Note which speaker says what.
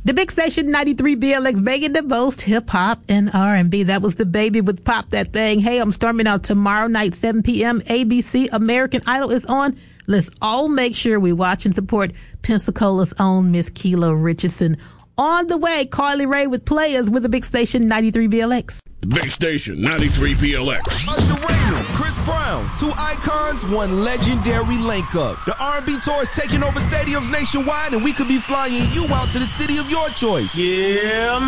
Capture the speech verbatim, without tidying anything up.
Speaker 1: The big station ninety-three B L X, banging the most hip hop and R and B. That was The Baby with Pop That Thing. Hey, I'm storming out tomorrow night, seven p.m. A B C American Idol is on. Let's all make sure we watch and support Pensacola's own Miss Kilo Richardson. On the way, Carly Rae with Players with the big station ninety-three B L X.
Speaker 2: Big station ninety-three B L X.
Speaker 3: Usher Raymond, Chris Brown, two icons, one legendary link up. The R and B tour is taking over stadiums nationwide, and we could be flying you out to the city of your choice.
Speaker 4: Yeah,